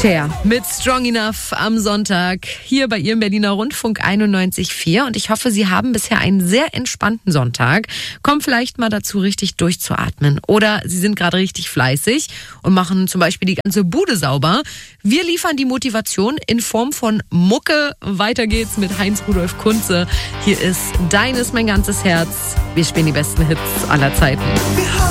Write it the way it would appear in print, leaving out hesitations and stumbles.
Cher mit Strong Enough am Sonntag hier bei Ihrem Berliner Rundfunk 91.4 und ich hoffe, Sie haben bisher einen sehr entspannten Sonntag. Kommen vielleicht mal dazu, richtig durchzuatmen oder Sie sind gerade richtig fleißig und machen zum Beispiel die ganze Bude sauber. Wir liefern die Motivation in Form von Mucke. Weiter geht's mit Heinz-Rudolf Kunze. Hier ist Dein ist mein ganzes Herz. Wir spielen die besten Hits aller Zeiten.